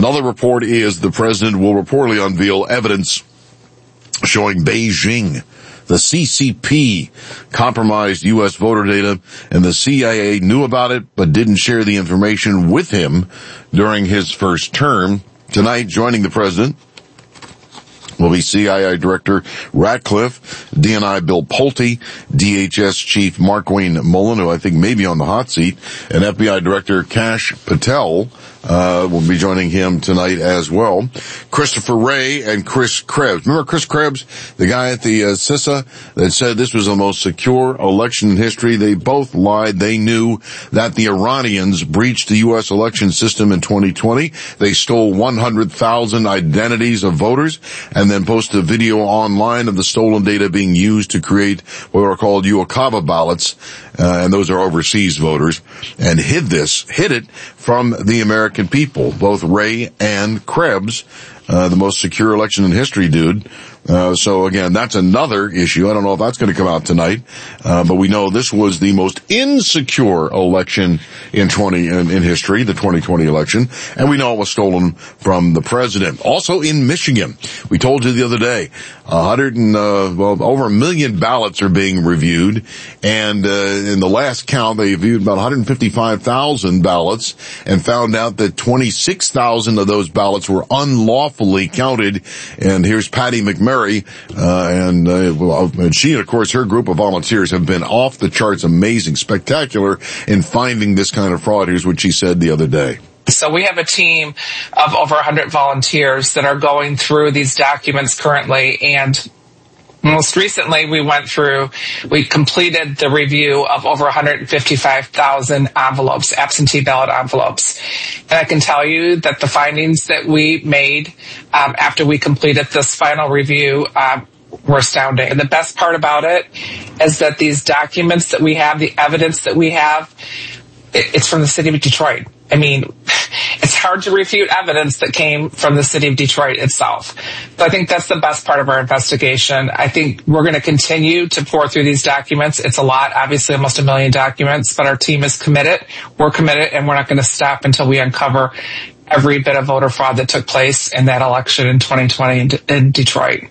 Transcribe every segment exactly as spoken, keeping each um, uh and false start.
Another report is the president will reportedly unveil evidence showing Beijing, the C C P, compromised U S voter data, and the C I A knew about it but didn't share the information with him during his first term. Tonight, joining the president will be C I A Director Ratcliffe, D N I Bill Pulte, D H S Chief Markwayne Mullin, who I think may be on the hot seat, and F B I Director Kash Patel uh will be joining him tonight as well. Christopher Wray and Chris Krebs. Remember Chris Krebs, the guy at the uh, CISA that said this was the most secure election in history? They both lied. They knew that the Iranians breached the U S election system in twenty twenty. They stole one hundred thousand identities of voters and then posted a video online of the stolen data being used to create what are called UOCAVA ballots, uh, and those are overseas voters, and hid this, hid it from the American people, both Wray and Krebs, uh, the most secure election in history, dude. Uh, so again, that's another issue. I don't know if that's going to come out tonight, uh, but we know this was the most insecure election in twenty in, in history, the twenty twenty election, and we know it was stolen from the president. Also in Michigan, we told you the other day, a hundred and uh, well, over a million ballots are being reviewed, and uh, in the last count, they viewed about one hundred fifty-five thousand ballots and found out that twenty-six thousand of those ballots were unlawfully counted. And here's Patty McMurray. Uh, and, uh, well, and she and of course her group of volunteers have been off the charts, amazing, spectacular in finding this kind of fraud. Here's what she said the other day. So we have a team of over one hundred volunteers that are going through these documents currently, and most recently we went through, we completed the review of over one hundred fifty-five thousand envelopes, absentee ballot envelopes. And I can tell you that the findings that we made um, after we completed this final review um, were astounding. And the best part about it is that these documents that we have, the evidence that we have, it, it's from the city of Detroit. I mean, it's hard to refute evidence that came from the city of Detroit itself. So I think that's the best part of our investigation. I think we're going to continue to pour through these documents. It's a lot, obviously almost a million documents, but our team is committed. We're committed, and we're not going to stop until we uncover every bit of voter fraud that took place in that election in twenty twenty in, D- in Detroit.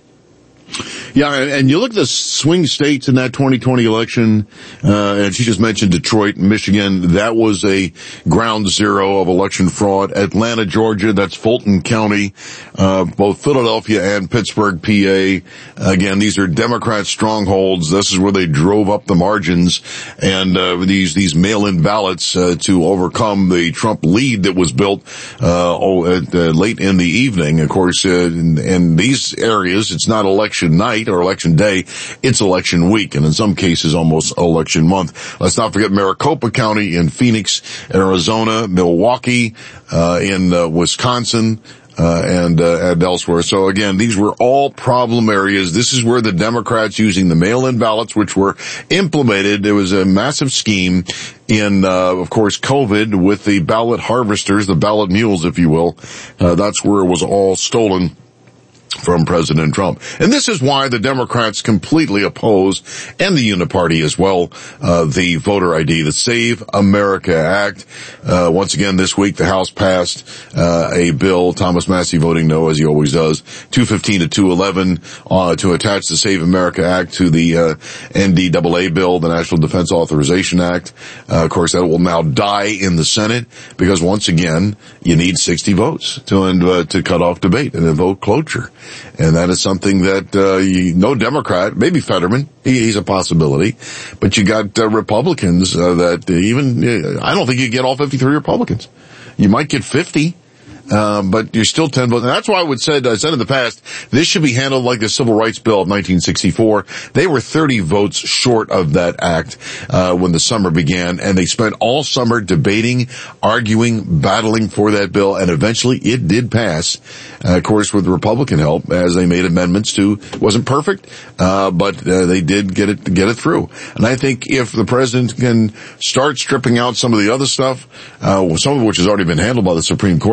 Yeah, and you look at the swing states in that twenty twenty election, uh, and she just mentioned Detroit and Michigan. That was a ground zero of election fraud. Atlanta, Georgia, that's Fulton County, uh, both Philadelphia and Pittsburgh, P A. Again, these are Democrat strongholds. This is where they drove up the margins, and uh, these these mail-in ballots uh, to overcome the Trump lead that was built uh, oh, at, uh, late in the evening. Of course, uh, in, in these areas, it's not election night or election day, it's election week, and in some cases almost election month. Let's not forget Maricopa County in Phoenix, Arizona, Milwaukee, uh, in uh, Wisconsin, uh, and, uh, and elsewhere. So again, these were all problem areas. This is where the Democrats, using the mail-in ballots, which were implemented, there was a massive scheme in, uh, of course, COVID with the ballot harvesters, the ballot mules, if you will. Uh, that's where it was all stolen from President Trump. And this is why the Democrats completely oppose, and the Uniparty as well, uh, the voter I D, the Save America Act. Uh, once again this week the House passed, uh, a bill, Thomas Massie voting no, as he always does, two fifteen to two eleven, uh, to attach the Save America Act to the, uh, N D A A bill, the National Defense Authorization Act. Uh, of course that will now die in the Senate, because once again, you need sixty votes to, uh, to cut off debate and a vote cloture. And that is something that, uh, you, no Democrat, maybe Fetterman, he, he's a possibility, but you got uh, Republicans uh, that even, uh, I don't think you get all fifty-three Republicans. You might get fifty. Uh, but you're still ten votes. And that's why I would said, I said in the past, this should be handled like the Civil Rights Bill of nineteen sixty-four. They were thirty votes short of that act, uh, when the summer began, and they spent all summer debating, arguing, battling for that bill, and eventually it did pass, uh, of course, with Republican help, as they made amendments to, it wasn't perfect, uh, but, uh, they did get it, get it through. And I think if the president can start stripping out some of the other stuff, uh, some of which has already been handled by the Supreme Court decision,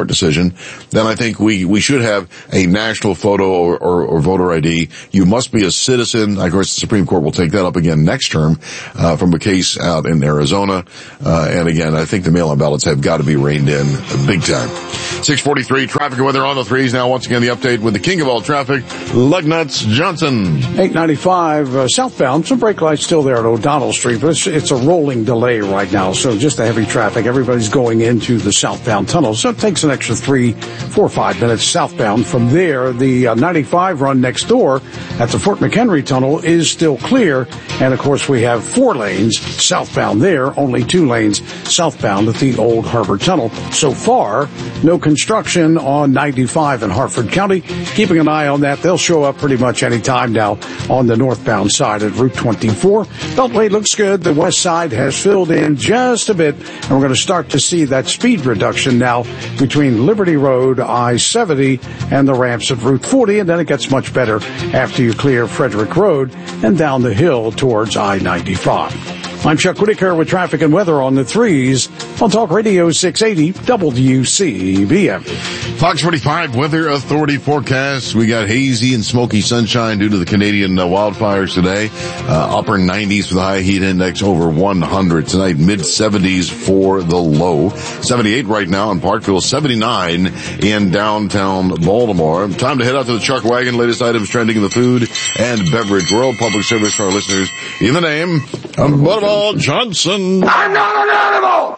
election, then I think we, we should have a national photo or, or, or voter I D. You must be a citizen. Of course, the Supreme Court will take that up again next term, uh, from a case out in Arizona. Uh, and again, I think the mail-in ballots have got to be reined in big time. six forty-three, traffic and weather on the threes. Now, once again, the update with the king of all traffic, Lugnuts Johnson. eight ninety-five uh, southbound. Some brake lights still there at O'Donnell Street, but it's, it's a rolling delay right now. So just the heavy traffic. Everybody's going into the southbound tunnel. So it takes an extra three, four or five minutes southbound. From there, the uh, ninety-five run next door at the Fort McHenry tunnel is still clear. And of course, we have four lanes southbound there, only two lanes southbound at the Old Harbor Tunnel. So far, no construction on ninety-five in Harford County. Keeping an eye on that. They'll show up pretty much any time now on the northbound side of Route twenty-four. Beltway looks good. The west side has filled in just a bit, and we're going to start to see that speed reduction now between Liberty Road, I seventy, and the ramps of Route forty, and then it gets much better after you clear Frederick Road and down the hill towards I ninety-five. I'm Chuck Whitaker with traffic and weather on the threes on Talk Radio six eighty W C B M. Fox forty-five Weather Authority forecast. We got hazy and smoky sunshine due to the Canadian uh, wildfires today. Uh, upper nineties for the high heat index, over one hundred tonight. Mid seventies for the low. seventy-eight right now in Parkville, seventy-nine in downtown Baltimore. Time to head out to the Chuck Wagon. Latest items trending in the food and beverage world. Public service for our listeners. In the name of Butterball Johnson. I'm not an animal!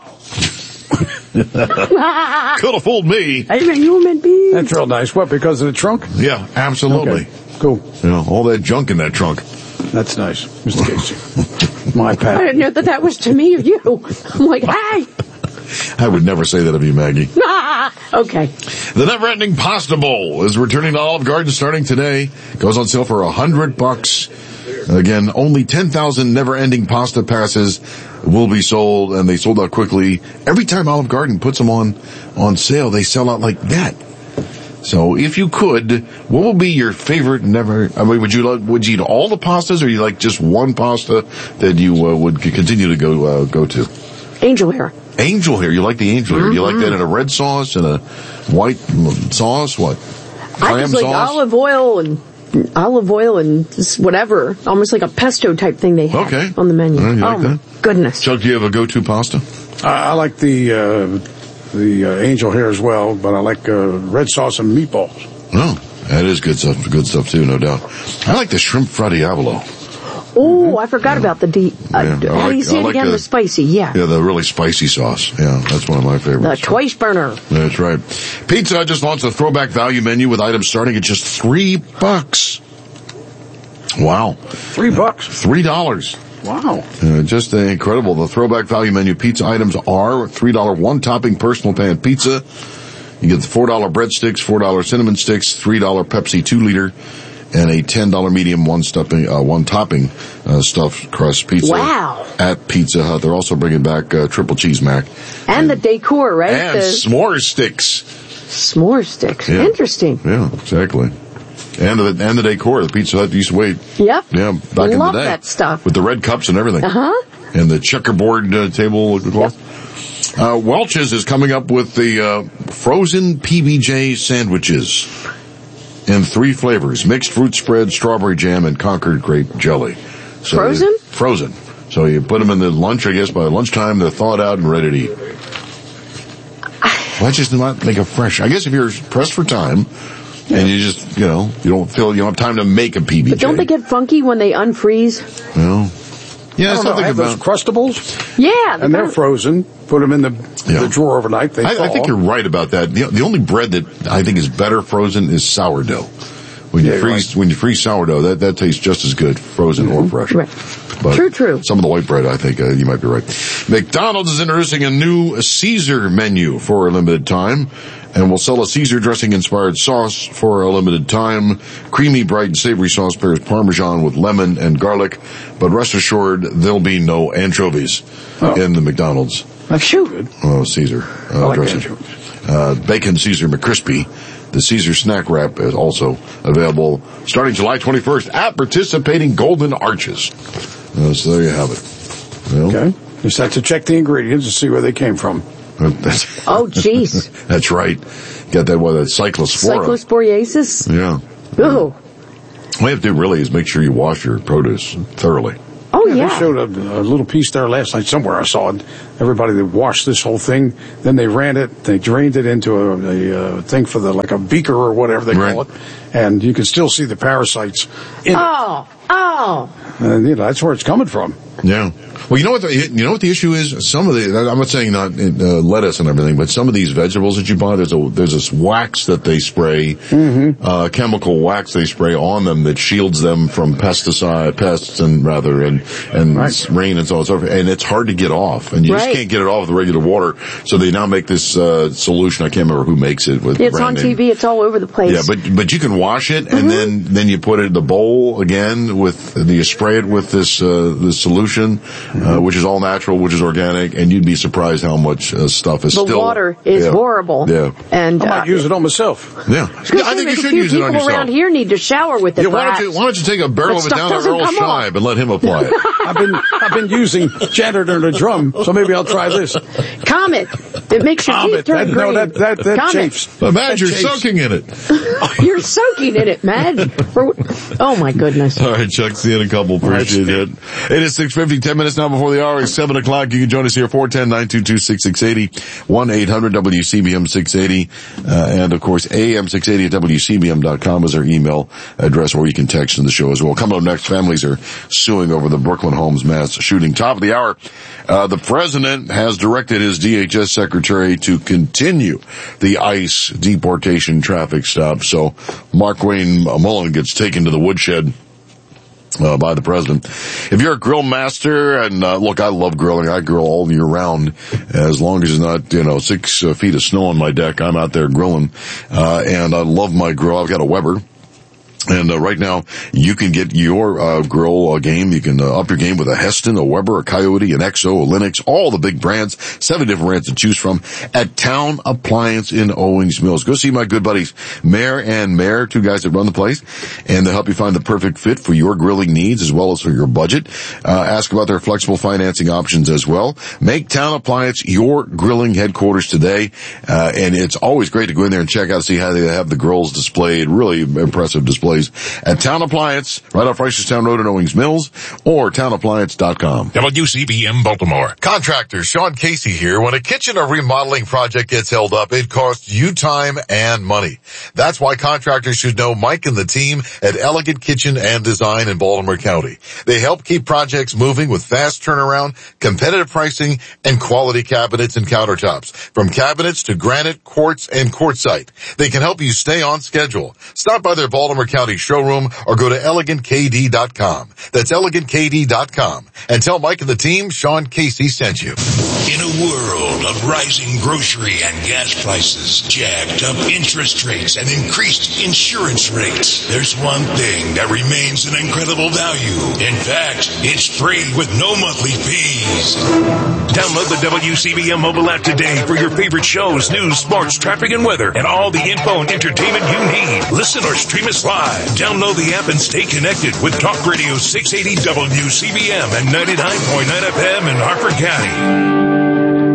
Could have fooled me. I'm a human being. That's real nice. What, because of the trunk? Yeah, absolutely. Okay. Cool. You know, all that junk in that trunk. That's nice, Mister Casey. My pet. I didn't know that that was to me or you. I'm like, hey! I would never say that of you, Maggie. Okay. The Never-Ending Pasta Bowl is returning to Olive Garden starting today. Goes on sale for a hundred bucks. Again, only ten thousand Never-Ending Pasta passes will be sold, and they sold out quickly. Every time Olive Garden puts them on, on sale, they sell out like that. So if you could, what will be your favorite never, I mean, would you like, would you eat all the pastas, or you like just one pasta that you uh, would continue to go, uh, go to? Angel hair. Angel hair. You like the angel hair. Mm-hmm. Do you like that in a red sauce and a white sauce? What? I just like sauce? olive oil and olive oil and just whatever. Almost like a pesto type thing they have okay. on the menu. Right, you oh like my that? goodness. Chuck, do you have a go-to pasta? I, I like the, uh, the uh, angel hair as well, but I like uh, red sauce and meatballs. Oh, that is good stuff. Good stuff too, no doubt. I like the shrimp fra diavolo. Oh, mm-hmm. I forgot yeah. about the deep. Uh, yeah, how like, do you say it like again? The, the spicy, yeah. Yeah, the really spicy sauce. Yeah, that's one of my favorites. The twice burner. That's right. Pizza Hut just launched a throwback value menu with items starting at just three bucks. Wow. Three bucks? Three dollars. Wow. Uh, just uh, incredible. The throwback value menu pizza items are three dollar one-topping personal pan pizza. You get the four dollar breadsticks, four dollar cinnamon sticks, three dollar Pepsi two liter, and a ten dollar medium one stuffing, uh, one topping, uh, stuffed crust pizza. Wow. At Pizza Hut. They're also bringing back, uh, triple cheese mac. And, and the decor, right? And the s'more sticks. S'more sticks. Yeah. Interesting. Yeah, exactly. And the, and the decor. The Pizza Hut used to wait. Yep. Yeah, back Love in the day. that stuff. With the red cups and everything. Uh-huh. And the checkerboard uh, table cloth. Yep. Uh, Welch's is coming up with the, uh, frozen P B J sandwiches in three flavors: mixed fruit spread, strawberry jam, and Concord grape jelly. So frozen? You, frozen. So you put them in the lunch, I guess, by lunchtime, they're thawed out and ready to eat. Why just not make a fresh? I guess if you're pressed for time, and you just, you know, you don't feel, you don't have time to make a P B J. But don't they get funky when they unfreeze? No. Yeah, I don't know. I have those Crustables. Yeah. And they're frozen. Put them in the, yeah. the drawer overnight. They I, I think you're right about that. The, the only bread that I think is better frozen is sourdough. When you yeah, freeze, right. when you freeze sourdough, that, that tastes just as good, frozen mm-hmm. or fresh. Right. But true, true. Some of the white bread, I think, uh, you might be right. McDonald's is introducing a new Caesar menu for a limited time, and will sell a Caesar dressing-inspired sauce for a limited time. Creamy, bright, and savory sauce pairs Parmesan with lemon and garlic, but rest assured, there'll be no anchovies oh. in the McDonald's. That's good. Uh, Caesar uh, like dressing. anchovies. Uh, Bacon Caesar McCrispy. The Caesar snack wrap is also available starting July twenty-first at participating Golden Arches. Uh, so there you have it. Well, okay. Just have to check the ingredients and see where they came from. That's, oh, jeez. That's right. get that, what, that cyclospora. Cyclosporiasis? Yeah. Ooh. What you have to do really is make sure you wash your produce thoroughly. Oh, yeah. yeah. They showed a, a little piece there last night somewhere. I saw it. Everybody that washed this whole thing, then they ran it, they drained it into a, a, a thing for the, like a beaker or whatever they right. call it. And you can still see the parasites in oh, it. Oh, And, you know, that's where it's coming from. Yeah. Well, you know what the, you know what the issue is? Some of the, I'm not saying not uh, lettuce and everything, but some of these vegetables that you buy, there's a, there's this wax that they spray, mm-hmm. uh, chemical wax they spray on them that shields them from pesticide, pests and rather, and, and right. rain and so on and so forth. And it's hard to get off. And you right. just can't get it off with regular water. So they now make this, uh, solution. I can't remember who makes it with It's on name. T V. It's all over the place. Yeah, but, but you can wash it and mm-hmm. then, then you put it in the bowl again with, you spray it with this, uh, this solution, mm-hmm. uh, which is all natural, which is organic, and you'd be surprised how much uh, stuff is the still. The water is yeah, horrible. Yeah. And, I might uh, use it on myself. Yeah. I think you should use it on yourself. People around here need to shower with it. Yeah, why don't you, why don't you take a barrel of it down to Earl Scheib and let him apply it? I've been, I've been using janitor and a drum, so maybe I'll try this. Comet. It makes your Comet. teeth turn that, green. No, that, that, that chafes. But Madge, that you're chafes. soaking in it. You're soaking in it, Madge. Oh my goodness. All right, Chuck, see you in a couple. Appreciate it. It is six fifty, ten minutes now before the hour. It's seven o'clock. You can join us here, four one zero, nine two two, six six eight zero, one eight hundred W C B M six eighty, uh, and of course, A M six eighty at W C B M dot com is our email address, or you can text in the show as well. Coming up next, families are suing over the Brooklyn Homes mass shooting. Top of the hour, uh, the president has directed his D H S secretary to continue the ICE deportation traffic stop. So Mark Wayne Mullen gets taken to the woodshed Uh, by the president. If you're a grill master, and uh, look, I love grilling. I grill all year round, as long as it's not, you know, six uh, feet of snow on my deck. I'm out there grilling, uh, and I love my grill. I've got a Weber. And uh, right now, you can get your uh, grill uh, game. You can uh, up your game with a Heston, a Weber, a Coyote, an X O, a Lennox, all the big brands, seven different brands to choose from at Town Appliance in Owings Mills. Go see my good buddies, Mayor and Mayor, two guys that run the place, and they'll help you find the perfect fit for your grilling needs as well as for your budget. Uh, ask about their flexible financing options as well. Make Town Appliance your grilling headquarters today, uh, and it's always great to go in there and check out, see how they have the grills displayed. Really impressive displays at Town Appliance, right off Reisterstown Road in Owings Mills, or town appliance dot com. W C B M Baltimore. Contractor Sean Casey here. When a kitchen or remodeling project gets held up, it costs you time and money. That's why contractors should know Mike and the team at Elegant Kitchen and Design in Baltimore County. They help keep projects moving with fast turnaround, competitive pricing, and quality cabinets and countertops. From cabinets to granite, quartz, and quartzite. They can help you stay on schedule. Stop by their Baltimore County showroom or go to elegant k d dot com. That's elegant k d dot com. And tell Mike and the team Sean Casey sent you. In a world of rising grocery and gas prices, jacked up interest rates, and increased insurance rates, there's one thing that remains an incredible value. In fact, it's free with no monthly fees. Download the W C B M mobile app today for your favorite shows, news, sports, traffic, and weather, and all the info and entertainment you need. Listen or stream us live. Download the app and stay connected with Talk Radio six eighty W C B M and ninety-nine point nine F M in Harford County.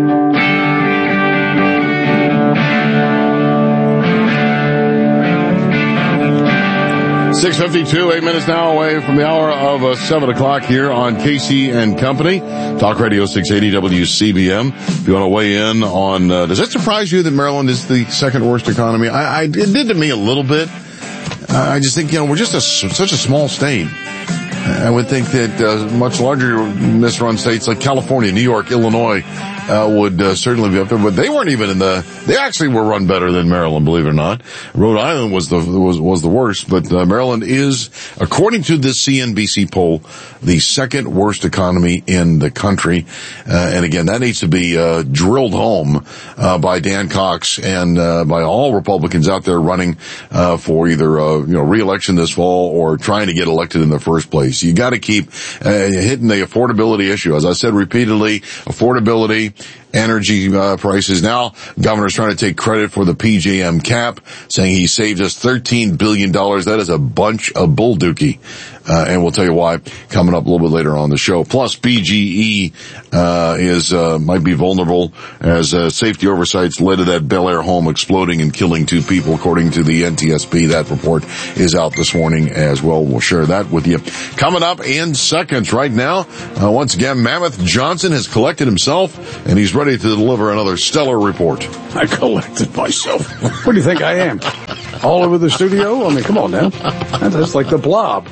six fifty-two, eight minutes now away from the hour of uh, seven o'clock here on Casey and Company. Talk Radio six eighty W C B M. If you want to weigh in on, uh, does that surprise you that Maryland is the second worst economy? I, I it did to me a little bit. Uh, I just think, you know, we're just a, such a small state. I would think that uh, much larger misrun states like California, New York, Illinois uh, would uh, certainly be up there, but they weren't even in the. They actually were run better than Maryland, believe it or not. Rhode Island was the was was the worst, but uh, Maryland is, according to this C N B C poll, the second worst economy in the country. Uh, and again, that needs to be uh, drilled home uh, by Dan Cox and uh, by all Republicans out there running uh, for either uh, you know re-election this fall or trying to get elected in the first place. You got to keep uh, hitting the affordability issue. As I said repeatedly, affordability energy uh, prices. Now, governor's trying to take credit for the P J M cap, saying he saved us thirteen billion dollars. That is a bunch of bull dookie. Uh, and we'll tell you why coming up a little bit later on the show. Plus, B G E uh, is uh, might be vulnerable as uh, safety oversights led to that Bel Air home exploding and killing two people, according to the N T S B. That report is out this morning as well. We'll share that with you. Coming up in seconds right now, uh, once again, Mammoth Johnson has collected himself, and he's ready to deliver another stellar report. I collected myself. What do you think I am? All over the studio? I mean, come on now. That's like the Blob.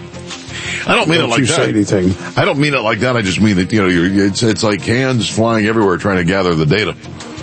I don't mean don't it like you that. Say anything. I don't mean it like that. I just mean that, you know, you're, it's, it's like hands flying everywhere trying to gather the data.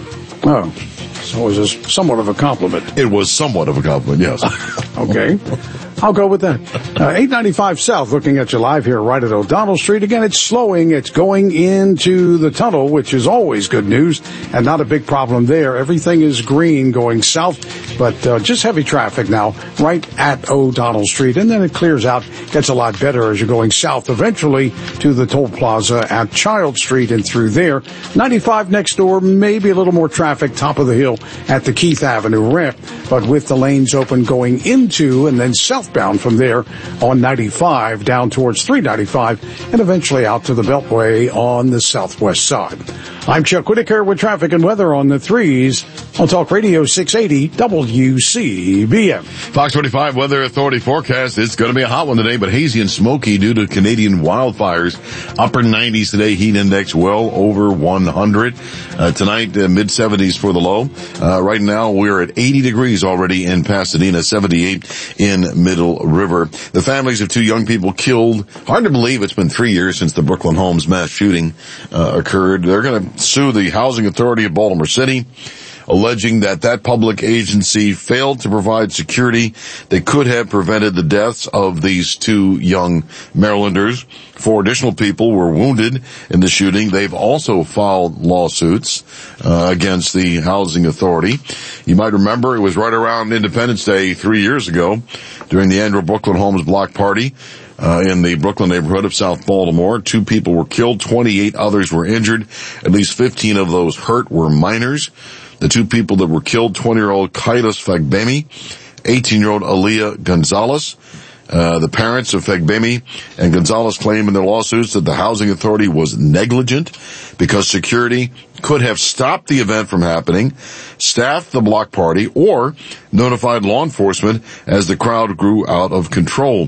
Oh, so it was a, somewhat of a compliment. It was somewhat of a compliment, yes. Okay. I'll go with that. Uh, eight ninety-five South, looking at you live here right at O'Donnell Street. Again, it's slowing. It's going into the tunnel, which is always good news, and not a big problem there. Everything is green going south, but uh, just heavy traffic now right at O'Donnell Street. And then it clears out, gets a lot better as you're going south eventually to the toll plaza at Child Street and through there. ninety-five next door, maybe a little more traffic, top of the hill at the Keith Avenue ramp, but with the lanes open going into and then southbound from there on ninety-five down towards three ninety-five and eventually out to the Beltway on the southwest side. I'm Chuck Whitaker with traffic and weather on the threes on Talk Radio six eighty W C B M. Fox twenty-five Weather Authority forecast. It's going to be a hot one today, but hazy and smoky due to Canadian wildfires. Upper nineties today, heat index well over one hundred. Uh, tonight, uh, mid seventies for the low. Uh, right now, we're at eighty degrees already in Pasadena, seventy-eight in Middle River. The families of two young people killed. Hard to believe it's been three years since the Brooklyn Homes mass shooting uh, occurred. They're going to sue the Housing Authority of Baltimore City, alleging that that public agency failed to provide security that could have prevented the deaths of these two young Marylanders. Four additional people were wounded in the shooting. They've also filed lawsuits uh, against the Housing Authority. You might remember it was right around Independence Day three years ago during the annual Brooklyn Homes block party uh, in the Brooklyn neighborhood of South Baltimore. Two people were killed. twenty-eight others were injured. At least fifteen of those hurt were minors. The two people that were killed, twenty-year-old Kailas Fagbemi, eighteen-year-old Aaliyah Gonzalez. Uh, the parents of Fagbemi and Gonzalez claim in their lawsuits that the Housing Authority was negligent because security could have stopped the event from happening, staffed the block party, or notified law enforcement as the crowd grew out of control.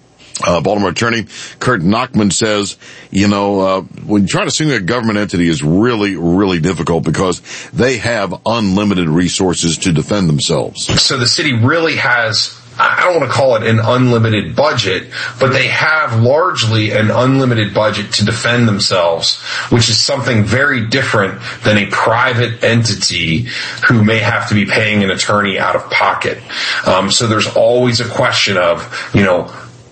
Uh, Baltimore attorney Kurt Nachman says, you know, uh, when trying to sue a government entity is really, really difficult because they have unlimited resources to defend themselves. So the city really has, I don't want to call it an unlimited budget, but they have largely an unlimited budget to defend themselves, which is something very different than a private entity who may have to be paying an attorney out of pocket. Um, so there's always a question of, you know,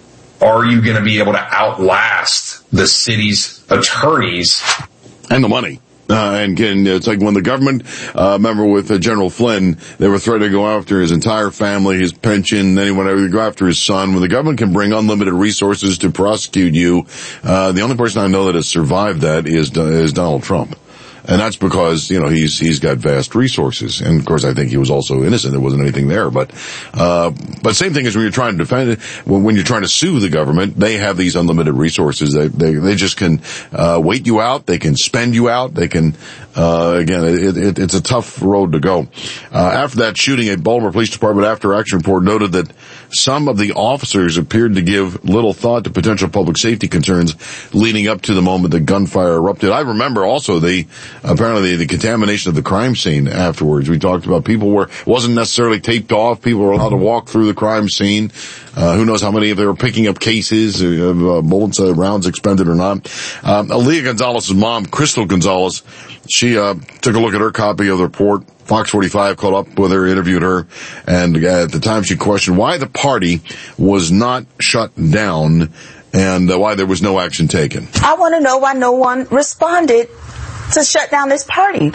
are you going to be able to outlast the city's attorneys? And the money. Uh, and again, it's like when the government, uh, remember with uh, General Flynn, they were threatening to go after his entire family, his pension, then he went to go after his son. When the government can bring unlimited resources to prosecute you, uh, the only person I know that has survived that is, is Donald Trump. And that's because, you know, he's, he's got vast resources. And of course, I think he was also innocent. There wasn't anything there. But, uh, but same thing as when you're trying to defend it, when, when you're trying to sue the government, they have these unlimited resources. They, they, they just can, uh, wait you out. They can spend you out. They can, uh, again, it, it, it's a tough road to go. Uh, after that shooting, a Baltimore Police Department after action report noted that some of the officers appeared to give little thought to potential public safety concerns leading up to the moment the gunfire erupted. I remember also the, apparently the, the contamination of the crime scene afterwards. We talked about people were, wasn't necessarily taped off. People were allowed to walk through the crime scene. Uh, who knows how many of they were picking up cases of uh, bullets, uh, rounds expended or not. Um, Aaliyah Gonzalez's mom, Crystal Gonzalez, she, uh, took a look at her copy of the report. Fox forty-five called up with her, interviewed her, and uh, at the time she questioned why the party was not shut down and uh, why there was no action taken. I want to know why no one responded to shut down this party.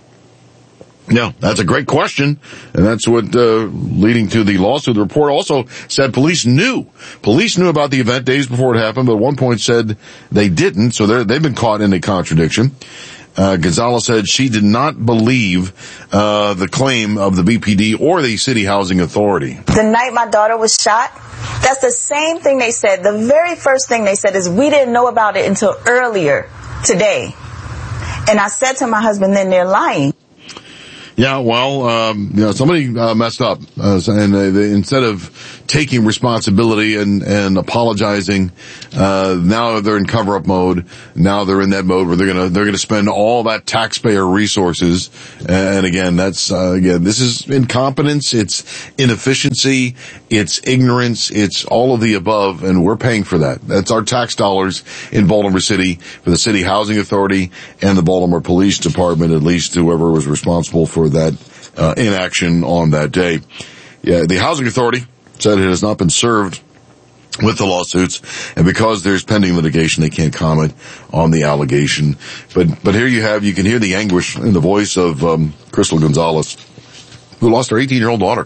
Yeah, that's a great question, and that's what uh, leading to the lawsuit. The report also said police knew. Police knew about the event days before it happened, but at one point said they didn't, so they've been caught in a contradiction. Uh, Gonzalez said she did not believe uh, the claim of the B P D or the City Housing Authority. The night my daughter was shot, that's the same thing they said. The very first thing they said is we didn't know about it until earlier today. And I said to my husband, then they're lying. Yeah, well, um, you know, somebody uh, messed up, uh, and uh, they, instead of taking responsibility and, and apologizing, uh, now they're in cover-up mode. Now they're in that mode where they're gonna they're gonna spend all that taxpayer resources. And again, that's uh, again, this is incompetence, it's inefficiency, it's ignorance, it's all of the above, and we're paying for that. That's our tax dollars in Baltimore City for the City Housing Authority and the Baltimore Police Department, at least whoever was responsible for that uh, inaction on that day. Yeah, the Housing Authority said it has not been served with the lawsuits, and because there's pending litigation, they can't comment on the allegation. But but here you have, you can hear the anguish in the voice of um, Crystal Gonzalez, who lost her eighteen-year-old daughter.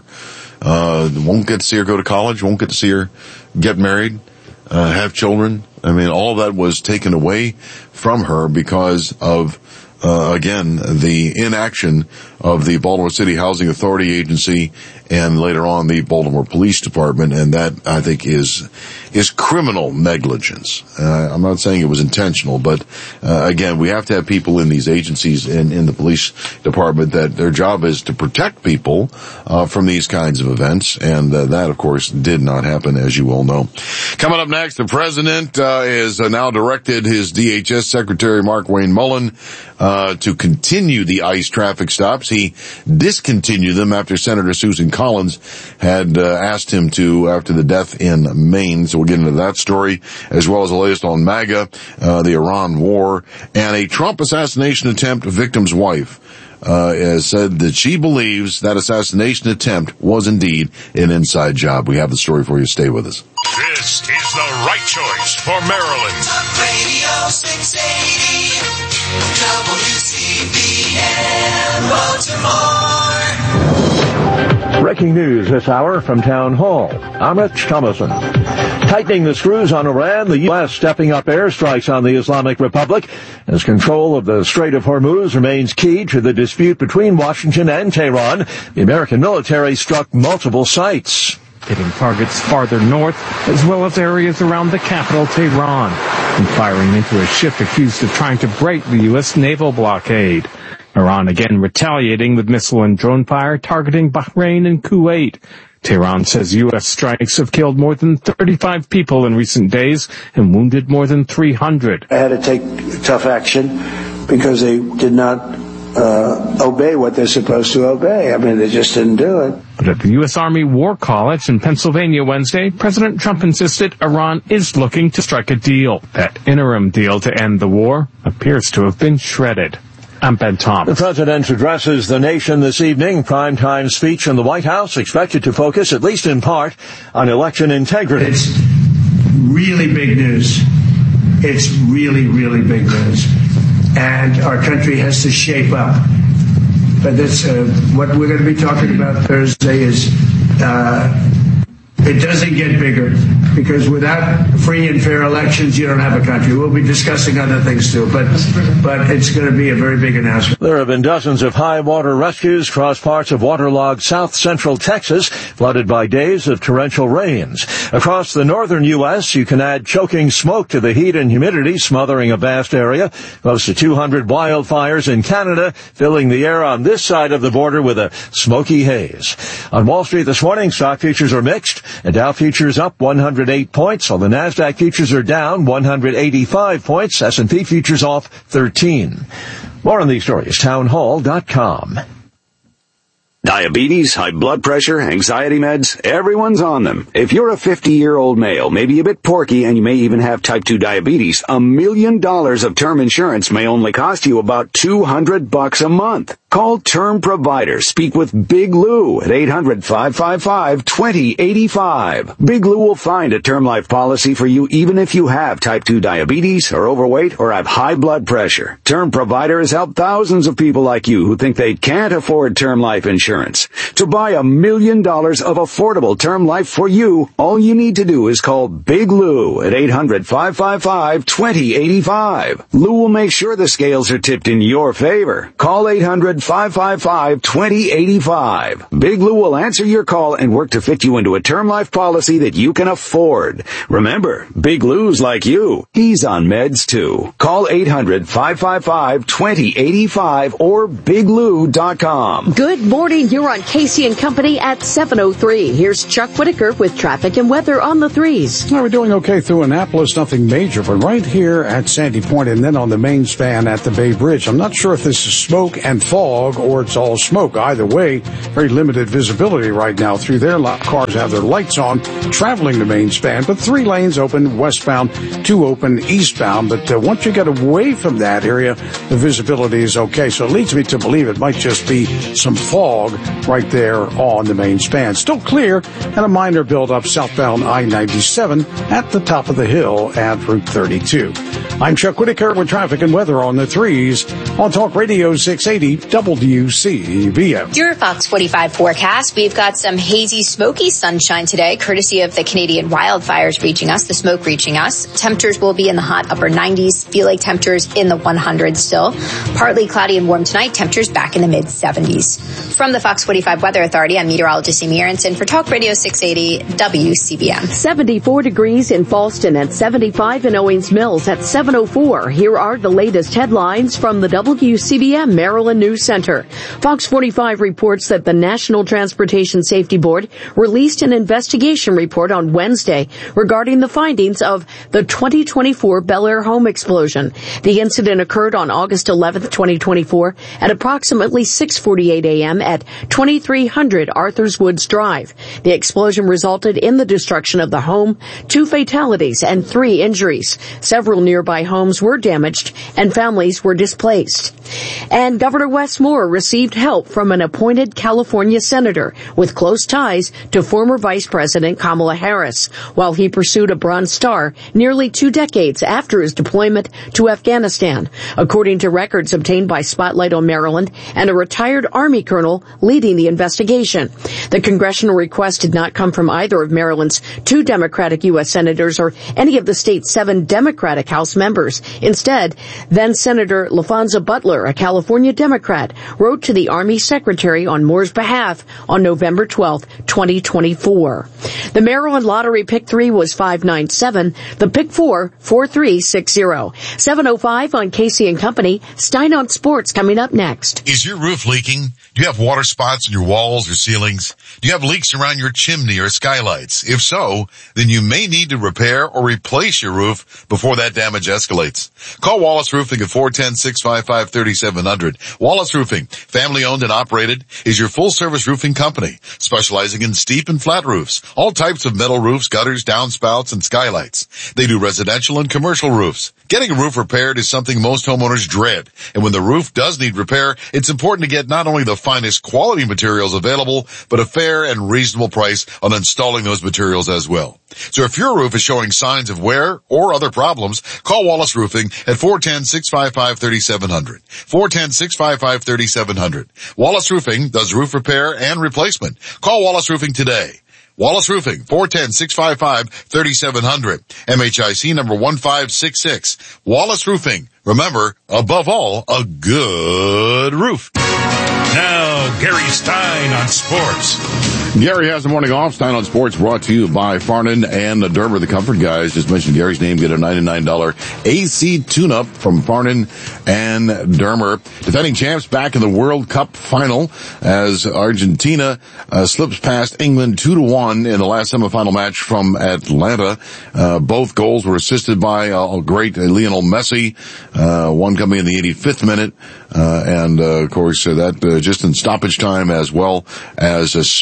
Uh, won't get to see her go to college, won't get to see her get married, uh, have children. I mean, all of that was taken away from her because of Uh, again, the inaction of the Baltimore City Housing Authority agency and later on the Baltimore Police Department, and that, I think, is is criminal negligence. Uh, I'm not saying it was intentional, but uh, again, we have to have people in these agencies and in the police department that their job is to protect people uh, from these kinds of events, and uh, that, of course, did not happen, as you all know. Coming up next, the president uh, is uh, now directed his D H S Secretary, Mark Wayne Mullen, uh, to continue the ICE traffic stops. He discontinued them after Senator Susan Collins had uh, asked him to after the death in Maine. So we'll get into that story, as well as the latest on MAGA, uh, the Iran war, and a Trump assassination attempt victim's wife uh, has said that she believes that assassination attempt was indeed an inside job. We have the story for you. Stay with us. This is the right choice for Maryland. Talk Radio six eighty, W C B N Baltimore. Breaking news this hour from Town Hall. I'm Rich Thomason. Tightening the screws on Iran, the U S stepping up airstrikes on the Islamic Republic as control of the Strait of Hormuz remains key to the dispute between Washington and Tehran. The American military struck multiple sites, hitting targets farther north as well as areas around the capital, Tehran, and firing into a ship accused of trying to break the U S naval blockade. Iran again retaliating with missile and drone fire targeting Bahrain and Kuwait. Tehran says U S strikes have killed more than thirty-five people in recent days and wounded more than three hundred. I had to take tough action because they did not uh, obey what they're supposed to obey. I mean, they just didn't do it. But at the U S Army War College in Pennsylvania Wednesday, President Trump insisted Iran is looking to strike a deal. That interim deal to end the war appears to have been shredded. I'm Ben Thomas. The president addresses the nation this evening. Primetime speech in the White House expected to focus, at least in part, on election integrity. It's really big news. It's really, really big news. And our country has to shape up. But this, uh, what we're going to be talking about Thursday is, uh, it doesn't get bigger, because without free and fair elections, you don't have a country. We'll be discussing other things too, but but it's going to be a very big announcement. There have been dozens of high water rescues across parts of waterlogged south central Texas, flooded by days of torrential rains. Across the northern U S, you can add choking smoke to the heat and humidity smothering a vast area. Close to two hundred wildfires in Canada, filling the air on this side of the border with a smoky haze. On Wall Street this morning, stock futures are mixed. The Dow futures up one hundred eight points, while the Nasdaq futures are down one hundred eighty-five points. S and P futures off thirteen. More on these stories, townhall dot com. Diabetes, high blood pressure, anxiety meds, everyone's on them. If you're a fifty-year-old male, maybe a bit porky, and you may even have type two diabetes, a million dollars of term insurance may only cost you about two hundred bucks a month. Call Term Provider. Speak with Big Lou at eight hundred, five five five, two zero eight five. Big Lou will find a term life policy for you even if you have type two diabetes, are overweight, or have high blood pressure. Term Provider has helped thousands of people like you who think they can't afford term life insurance. To buy a million dollars of affordable term life for you, all you need to do is call Big Lou at eight hundred, five five five, two zero eight five. Lou will make sure the scales are tipped in your favor. Call eight hundred, five five five, two zero eight five. Big Lou will answer your call and work to fit you into a term life policy that you can afford. Remember, Big Lou's like you. He's on meds too. Call eight hundred, five five five, two zero eight five or big lou dot com. Good morning. You're on Casey and Company at seven oh three. Here's Chuck Whitaker with traffic and weather on the threes. Well, we're doing okay through Annapolis, nothing major, but right here at Sandy Point and then on the main span at the Bay Bridge. I'm not sure if this is smoke and fog or it's all smoke. Either way, very limited visibility right now through there. A lot of cars have their lights on traveling the main span, but three lanes open westbound, two open eastbound. But uh, once you get away from that area, the visibility is okay. So it leads me to believe it might just be some fog right there on the main span. Still clear and a minor buildup southbound I ninety-seven at the top of the hill at Route thirty-two. I'm Chuck Whitaker with traffic and weather on the threes on Talk Radio six eighty W C B M. Your Fox forty-five forecast. We've got some hazy, smoky sunshine today, courtesy of the Canadian wildfires reaching us, the smoke reaching us. Temperatures will be in the hot upper nineties. Feel like temperatures in the hundreds still. Partly cloudy and warm tonight. Temperatures back in the mid seventies. From the Fox forty-five Weather Authority, I'm meteorologist Amy Aronson for Talk Radio six eighty W C B M. seventy-four degrees in Falston and seventy-five in Owings Mills at seven oh four. Here are the latest headlines from the W C B M Maryland News Center. Fox forty-five reports that the National Transportation Safety Board released an investigation report on Wednesday regarding the findings of the twenty twenty-four Bel Air home explosion. The incident occurred on August eleventh, twenty twenty-four at approximately six forty-eight a.m. at twenty-three hundred Arthurs Woods Drive. The explosion resulted in the destruction of the home, two fatalities, and three injuries. Several nearby homes were damaged and families were displaced. And Governor Wes Moore received help from an appointed California senator with close ties to former Vice President Kamala Harris, while he pursued a Bronze Star nearly two decades after his deployment to Afghanistan, according to records obtained by Spotlight on Maryland and a retired Army colonel leading the investigation. The congressional request did not come from either of Maryland's two Democratic U S senators or any of the state's seven Democratic House members. Instead, then-Senator LaFonza Butler, a California Democrat, wrote to the Army Secretary on Moore's behalf on November twelfth, twenty twenty-four. The Maryland Lottery Pick three was five nine seven, the Pick four, four three six zero. seven oh five on Casey and Company. Stein on Sports coming up next. Is your roof leaking? Do you have water spots in your walls or ceilings? Do you have leaks around your chimney or skylights? If so, then you may need to repair or replace your roof before that damage escalates. Call Wallace Roofing at four one zero, six five five, three seven zero zero. Wallace Roofing, family owned and operated, is your full service roofing company, specializing in steep and flat roofs, all types of metal roofs, gutters, downspouts, and skylights. They do residential and commercial roofs. Getting a roof repaired is something most homeowners dread, and when the roof does need repair, it's important to get not only the finest quality materials available, but a fair and reasonable price on installing those materials as well. So if your roof is showing signs of wear or other problems, call Wallace Roofing at four one zero, six five five, three seven zero zero. four one zero, six five five, three seven zero zero. Wallace Roofing does roof repair and replacement. Call Wallace Roofing today. Wallace Roofing, four one zero, six five five, three seven zero zero. M H I C number one five six six. Wallace Roofing. Remember, above all, a good roof. Now, Gary Stein on sports. Gary has the morning off. Stein on Sports brought to you by Farnan and Dermer, the Comfort Guys. Just mentioned Gary's name. Get a ninety-nine dollars A C tune-up from Farnan and Dermer. Defending champs back in the World Cup final as Argentina uh, slips past England two to one in the last semifinal match from Atlanta. Uh, both goals were assisted by uh, great Lionel Messi. Uh, one coming in the eighty-fifth minute. Uh, and, uh, of course, uh, that uh, just in stoppage time as well as uh, Spain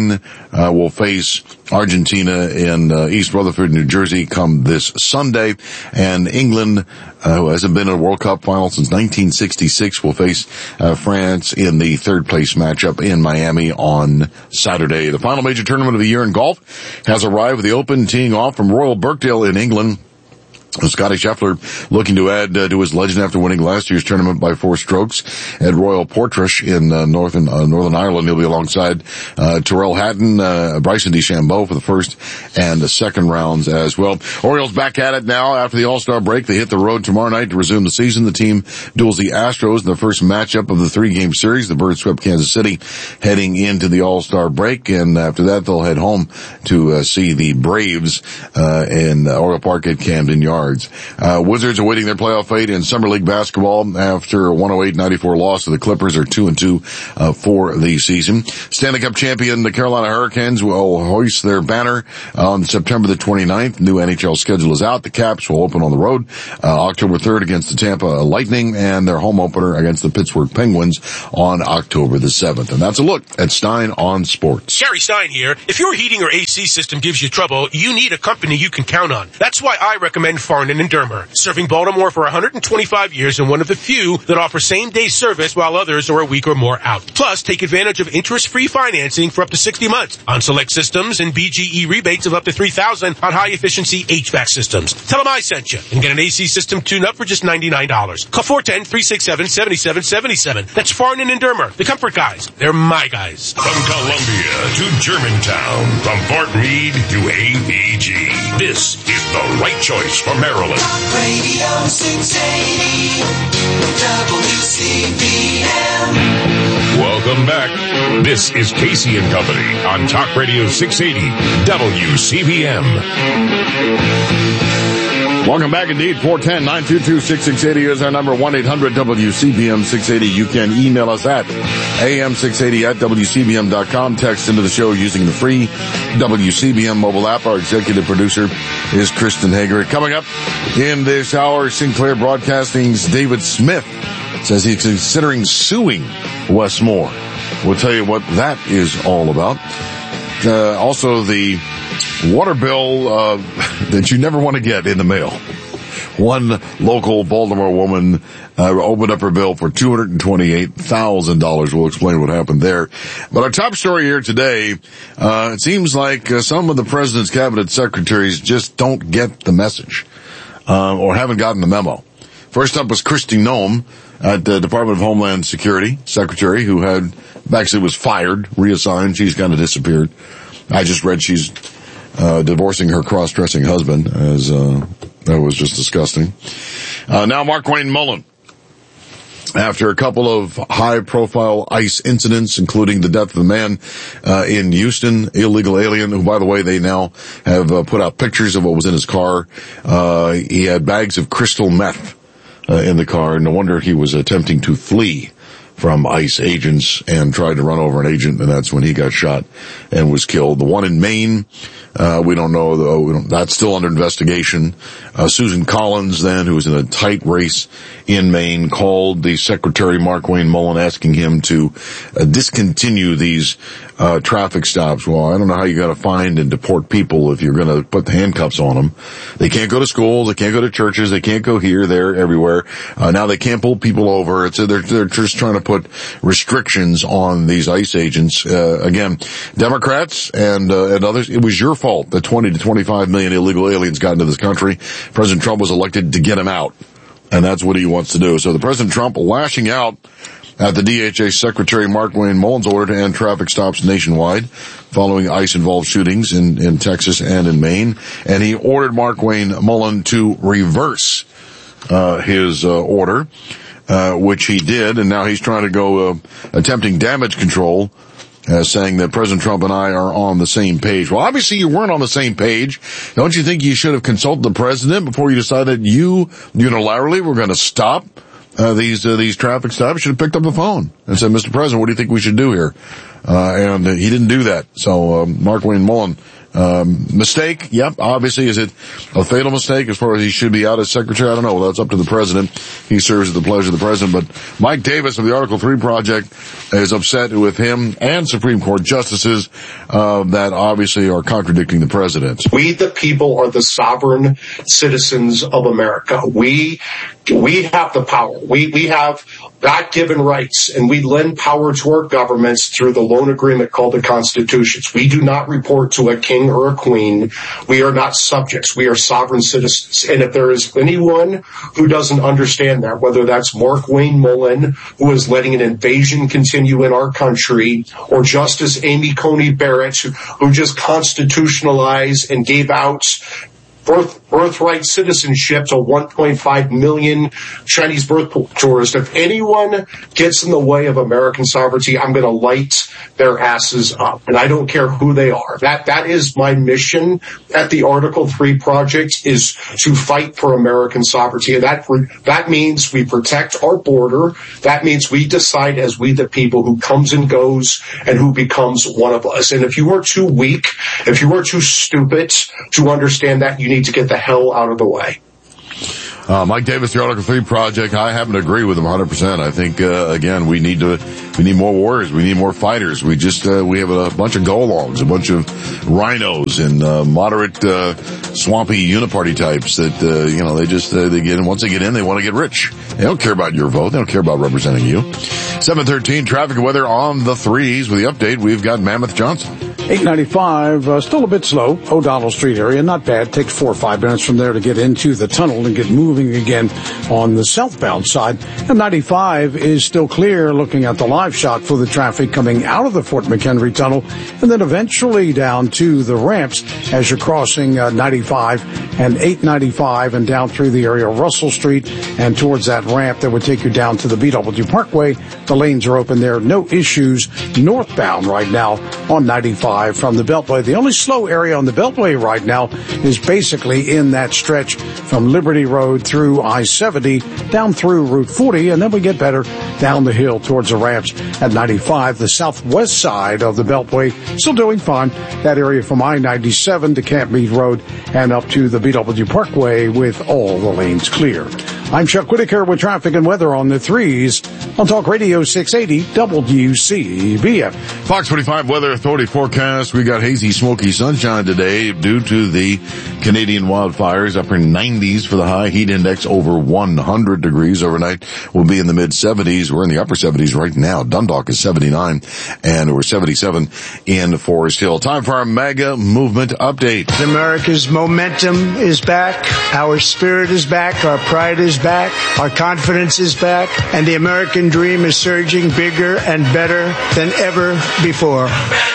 Spain uh, will face Argentina in uh, East Rutherford, New Jersey come this Sunday. And England, uh, who hasn't been in a World Cup final since nineteen sixty-six, will face uh, France in the third place matchup in Miami on Saturday. The final major tournament of the year in golf has arrived with the Open teeing off from Royal Birkdale in England. Scotty Scheffler looking to add uh, to his legend after winning last year's tournament by four strokes at Royal Portrush in uh, Northern uh, Northern Ireland. He'll be alongside uh, Tyrrell Hatton, uh, Bryson DeChambeau for the first and the second rounds as well. Orioles back at it now after the All-Star break. They hit the road tomorrow night to resume the season. The team duels the Astros in the first matchup of the three-game series. The Birds swept Kansas City heading into the All-Star break, and after that they'll head home to uh, see the Braves uh, in uh, Oriole Park at Camden Yards. Uh, Wizards awaiting their playoff fate in Summer League basketball after a one oh eight ninety-four loss to the Clippers, are two and two uh, for the season. Stanley Cup champion, the Carolina Hurricanes, will hoist their banner on September the twenty-ninth. New N H L schedule is out. The Caps will open on the road uh, October third against the Tampa Lightning, and their home opener against the Pittsburgh Penguins on October the seventh. And that's a look at Stein on Sports. Gary Stein here. If your heating or A C system gives you trouble, you need a company you can count on. That's why I recommend Farnan and Dermer, serving Baltimore for one hundred twenty-five years and one of the few that offer same-day service while others are a week or more out. Plus, take advantage of interest-free financing for up to sixty months on select systems and B G E rebates of up to three thousand dollars on high-efficiency H V A C systems. Tell them I sent you and get an A C system tune-up for just ninety-nine dollars. Call four one zero, three six seven, seven seven seven seven. That's Farnan and Dermer, the comfort guys. They're my guys. From Columbia to Germantown, from Fort Meade to A B G, this is the right choice for Maryland. Talk Radio six eighty W C B M. Welcome back. This is Casey and Company on Talk Radio six eighty W C B M. Welcome back indeed. four one zero, nine two two, six six eight zero is our number. one eight hundred W C B M six eighty. You can email us at A M six eighty at W C B M dot com. Text into the show using the free W C B M mobile app. Our executive producer is Kristen Hager. Coming up in this hour, Sinclair Broadcasting's David Smith says he's considering suing Wes Moore. We'll tell you what that is all about. Uh, also the water bill uh, that you never want to get in the mail. One local Baltimore woman uh, opened up her bill for two hundred twenty-eight thousand dollars. We'll explain what happened there. But our top story here today, uh, it seems like uh, some of the president's cabinet secretaries just don't get the message uh, or haven't gotten the memo. First up was Kristi Noem at the Department of Homeland Security secretary, who had actually was fired, reassigned. She's kind of disappeared. I just read she's Uh, divorcing her cross-dressing husband, as, uh, that was just disgusting. Uh, now Markwayne Mullin. After a couple of high-profile ICE incidents, including the death of a man, uh, in Houston, illegal alien, who, by the way, they now have, uh, put out pictures of what was in his car. Uh, he had bags of crystal meth, uh, in the car. No wonder he was attempting to flee from ICE agents and tried to run over an agent, and that's when he got shot and was killed. The one in Maine, uh, we don't know, though, we don't, that's still under investigation. Uh, Susan Collins, then, who was in a tight race in Maine, called the Secretary Markwayne Mullin asking him to uh, discontinue these uh traffic stops. Well, I don't know how you got to find and deport people if you're going to put the handcuffs on them. They can't go to schools, they can't go to churches, they can't go here, there, everywhere. Uh, now they can't pull people over. It's they're they're just trying to put restrictions on these ICE agents. Uh, again, Democrats and uh, and others, it was your fault that twenty to twenty-five million illegal aliens got into this country. President Trump was elected to get them out, and that's what he wants to do. So the President Trump lashing out at the D H S Secretary Markwayne Mullin's order to end traffic stops nationwide following ICE-involved shootings in, in Texas and in Maine. And he ordered Markwayne Mullin to reverse uh his uh, order, uh which he did. And now he's trying to go uh, attempting damage control, uh, saying that President Trump and I are on the same page. Well, obviously you weren't on the same page. Don't you think you should have consulted the president before you decided you unilaterally were going to stop Uh, these, uh, these traffic stops? Should have picked up the phone and said, Mister President, what do you think we should do here? uh, and he didn't do that. So, uh, Mark Wayne Mullen, Um, mistake, yep, obviously. Is it a fatal mistake as far as he should be out as secretary? I don't know. Well, that's up to the president. He serves at the pleasure of the president. But Mike Davis of the Article three Project is upset with him and Supreme Court justices uh, that obviously are contradicting the president. We, the people, are the sovereign citizens of America. We we have the power. We we have God-given rights, and we lend power to our governments through the loan agreement called the Constitutions. We do not report to a king or a queen. We are not subjects. We are sovereign citizens. And if there is anyone who doesn't understand that, whether that's Mark Wayne Mullen, who is letting an invasion continue in our country, or Justice Amy Coney Barrett, who just constitutionalized and gave out Birth, birthright citizenship to one point five million Chinese birth tourists. If anyone gets in the way of American sovereignty, I'm going to light their asses up. And I don't care who they are. That, that is my mission at the Article three Project, is to fight for American sovereignty. And that, that means we protect our border. That means we decide as we the people who comes and goes and who becomes one of us. And if you are too weak, if you are too stupid to understand that, you need to get the hell out of the way. Uh, Mike Davis, the Article three Project, I happen to agree with him one hundred percent. I think, uh, again, we need to, we need more warriors. We need more fighters. We just, uh, we have a bunch of go-alongs, a bunch of rhinos and, uh, moderate, uh, swampy uniparty types that, uh, you know, they just, uh, they get in, once they get in, they want to get rich. They don't care about your vote. They don't care about representing you. seven thirteen, traffic and weather on the threes. With the update, we've got Mammoth Johnson. eight ninety-five, uh, still a bit slow. O'Donnell Street area, not bad. Takes four or five minutes from there to get into the tunnel and get moving again on the southbound side. And ninety-five is still clear, looking at the live shot for the traffic coming out of the Fort McHenry tunnel, and then eventually down to the ramps as you're crossing uh, ninety-five and eight ninety-five and down through the area of Russell Street and towards that ramp that would take you down to the B W Parkway. The lanes are open there. No issues northbound right now on ninety-five from the Beltway. The only slow area on the Beltway right now is basically in that stretch from Liberty Road through I seventy down through Route forty, and then we get better down the hill towards the ramps at ninety-five. The southwest side of the Beltway still doing fine. That area from I ninety-seven to Camp Meade Road and up to the B W Parkway with all the lanes clear. I'm Chuck Whitaker with traffic and weather on the threes on Talk Radio six eighty W C B F. Fox forty-five Weather Authority forecast. We got hazy, smoky sunshine today due to the Canadian wildfires. Upper nineties for the high. Heat index over one hundred degrees overnight. We'll be in the mid seventies. We're in the upper seventies right now. Dundalk is seventy-nine and we're seventy-seven in Forest Hill. Time for our mega movement update. America's momentum is back. Our spirit is back. Our pride is back. Our confidence is back. And the American dream is surging bigger and better than ever before.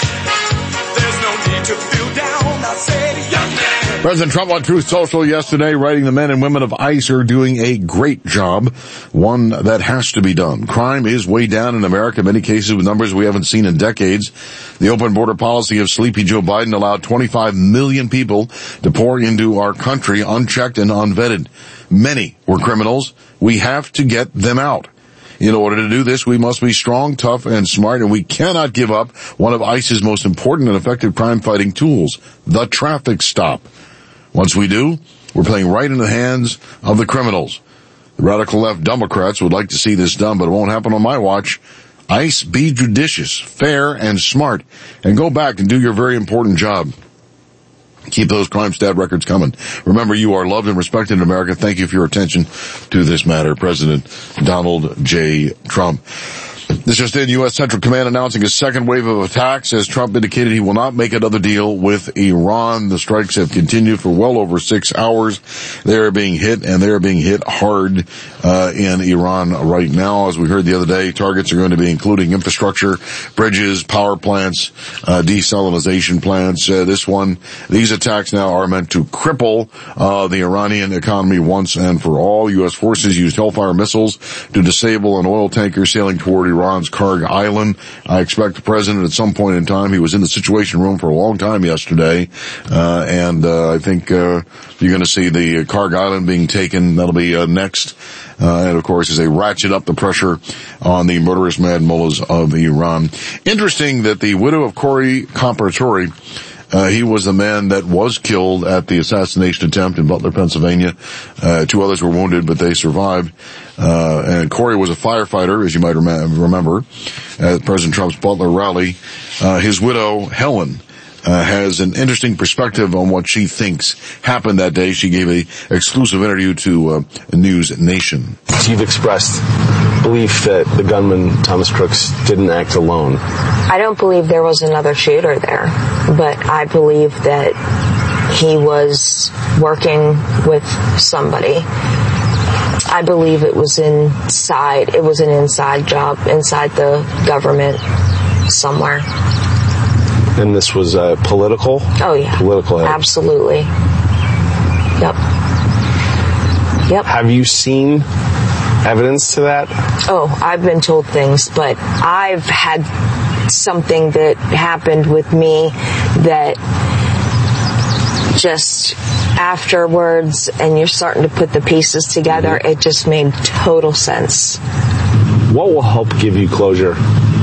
President Trump on Truth Social yesterday, writing the men and women of ICE are doing a great job, one that has to be done. Crime is way down in America, in many cases with numbers we haven't seen in decades. The open border policy of sleepy Joe Biden allowed twenty-five million people to pour into our country unchecked and unvetted. Many were criminals. We have to get them out. In order to do this, we must be strong, tough, and smart, and we cannot give up one of ICE's most important and effective crime-fighting tools, the traffic stop. Once we do, we're playing right in the hands of the criminals. The radical left Democrats would like to see this done, but it won't happen on my watch. ICE, be judicious, fair, and smart, and go back and do your very important job. Keep those crime stat records coming. Remember, you are loved and respected in America. Thank you for your attention to this matter. President Donald J. Trump. This just in, U S Central Command announcing a second wave of attacks as Trump indicated he will not make another deal with Iran. The strikes have continued for well over six hours. They are being hit, and they are being hit hard uh in Iran right now. As we heard the other day, targets are going to be including infrastructure, bridges, power plants, uh desalinization plants. Uh, this one, these attacks now are meant to cripple uh the Iranian economy once and for all. U S forces used Hellfire missiles to disable an oil tanker sailing toward Iran. Iran's Karg Island. I expect the president at some point in time, he was in the Situation Room for a long time yesterday, uh, and uh, I think uh, you're going to see the Karg Island being taken. That'll be uh, next. Uh, and of course, as they ratchet up the pressure on the murderous mad mullahs of Iran. Interesting that the widow of Corey Comparatori, Uh, he was the man that was killed at the assassination attempt in Butler, Pennsylvania. Uh, two others were wounded, but they survived. Uh, and Corey was a firefighter, as you might rem- remember, at President Trump's Butler rally. Uh, his widow, Helen, uh, has an interesting perspective on what she thinks happened that day. She gave a exclusive interview to uh, News Nation. You've expressed belief that the gunman, Thomas Crooks, didn't act alone. I don't believe there was another shooter there, but I believe that he was working with somebody. I believe it was inside, it was an inside job, inside the government somewhere. And this was uh, political? Oh, yeah. Political. Absolutely. Yep. Yep. Have you seen evidence to that? Oh, I've been told things, but I've had something that happened with me that just afterwards, and you're starting to put the pieces together, it just made total sense. What will help give you closure?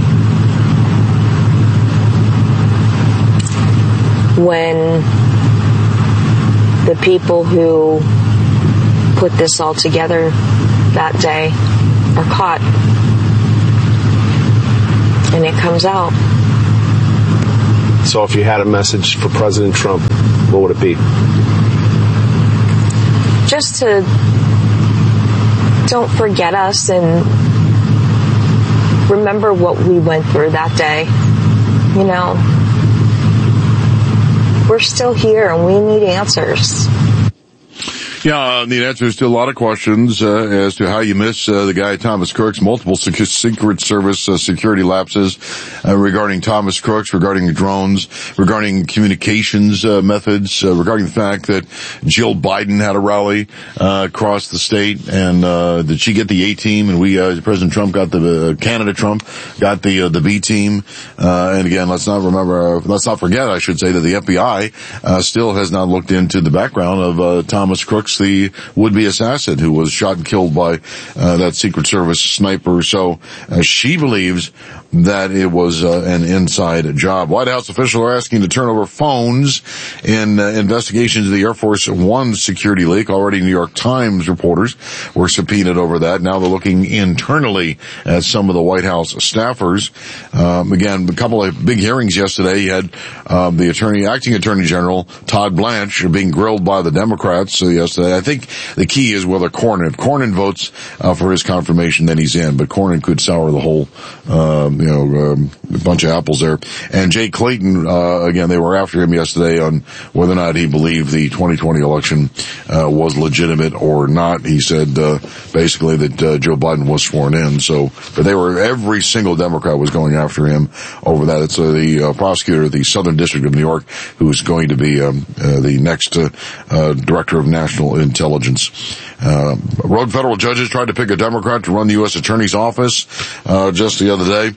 When the people who put this all together that day are caught and it comes out. So if you had a message for President Trump, what would it be? Just to don't forget us and remember what we went through that day. You know, we're still here and we need answers. Yeah, I need answers to a lot of questions uh, as to how you miss uh, the guy Thomas Crooks, multiple sec- Secret Service uh, security lapses uh, regarding Thomas Crooks, regarding drones, regarding communications uh, methods, uh, regarding the fact that Jill Biden had a rally uh, across the state, and uh, did she get the A team, and we, uh, President Trump got the uh, Canada Trump got the uh, the B team, uh, and again, let's not remember, uh, let's not forget, I should say, that the F B I uh, still has not looked into the background of uh, Thomas Crooks, the would-be assassin who was shot and killed by uh, that Secret Service sniper. So uh, she believes that it was uh, an inside job. White House officials are asking to turn over phones in uh, investigations of the Air Force One security leak. Already New York Times reporters were subpoenaed over that. Now they're looking internally at some of the White House staffers. Um, again, a couple of big hearings yesterday. You had um, the attorney, acting Attorney General Todd Blanche being grilled by the Democrats uh, yesterday. I think the key is whether Cornyn, if Cornyn votes uh, for his confirmation, then he's in. But Cornyn could sour the whole, um, you know, um, bunch of apples there. And Jay Clayton, uh, again, they were after him yesterday on whether or not he believed the twenty twenty election uh, was legitimate or not. He said uh, basically that uh, Joe Biden was sworn in. So, but they were, every single Democrat was going after him over that. It's uh, the uh, prosecutor of the Southern District of New York who's going to be um, uh, the next uh, uh, director of national intelligence. Uh, rogue federal judges tried to pick a Democrat to run the U S Attorney's Office uh, just the other day.